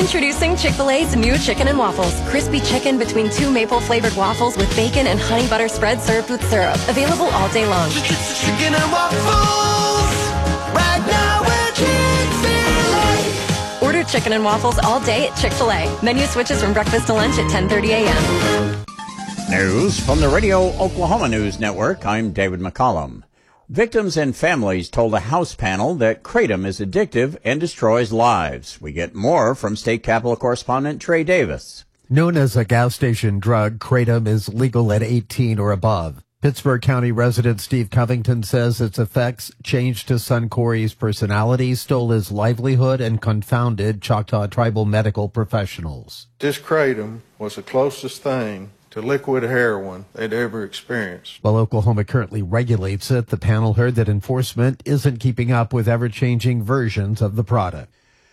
Introducing Chick-fil-A's new Chicken and Waffles. Crispy chicken between 2 maple-flavored waffles with bacon and honey butter spread served with syrup. Available all day long. Chicken and waffles, right now at Chick-fil-A. Order Chicken and Waffles all day at Chick-fil-A. Menu switches from breakfast to lunch at 10:30 a.m. News from the Radio Oklahoma News Network. I'm David McCollum. Victims and families told a House panel that Kratom is addictive and destroys lives. We get more from State Capitol correspondent Trey Davis. Known as a gas station drug, Kratom is legal at 18 or above. Pittsburgh County resident Steve Covington says its effects changed his son Corey's personality, stole his livelihood, and confounded Choctaw tribal medical professionals. This Kratom was the closest thing to liquid heroin they'd ever experienced. While Oklahoma currently regulates it, the panel heard that enforcement isn't keeping up with ever-changing versions of the product.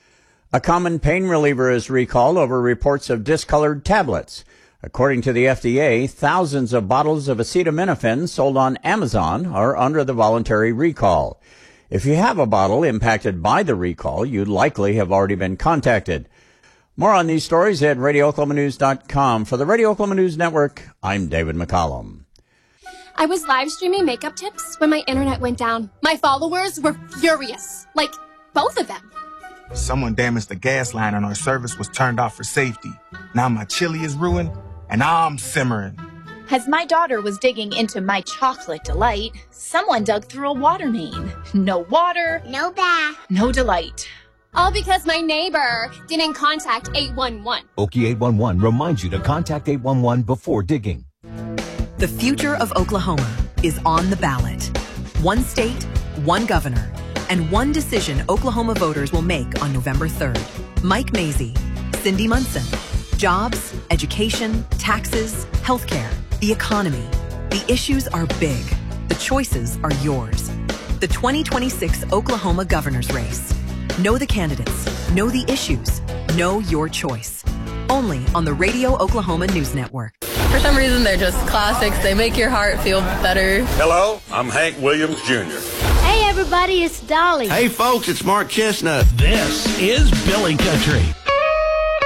A common pain reliever is recalled over reports of discolored tablets. According to the FDA, thousands of bottles of acetaminophen sold on Amazon are under the voluntary recall. If you have a bottle impacted by the recall, you'd likely have already been contacted. More on these stories at RadioOklahomaNews.com. For the Radio Oklahoma News Network, I'm David McCollum. I was live streaming makeup tips when my internet went down. My followers were furious. Like, both of them. Someone damaged the gas line and our service was turned off for safety. Now my chili is ruined and I'm simmering. As my daughter was digging into my chocolate delight, someone dug through a water main. No water, no bath, no delight. All because my neighbor didn't contact 811. Okie 811 reminds you to contact 811 before digging. The future of Oklahoma is on the ballot. One state, one governor, and one decision Oklahoma voters will make on November 3rd. Mike Mazie, Cindy Munson. Jobs, education, taxes, healthcare, the economy. The issues are big. The choices are yours. The 2026 Oklahoma governor's race. Know the candidates. Know the issues. Know your choice. Only on the Radio Oklahoma News Network. For some reason, they're just classics. They make your heart feel better. Hello, I'm Hank Williams Jr. Hey, everybody, it's Dolly. Hey, folks, it's Mark Chestnut. This is Billy Country.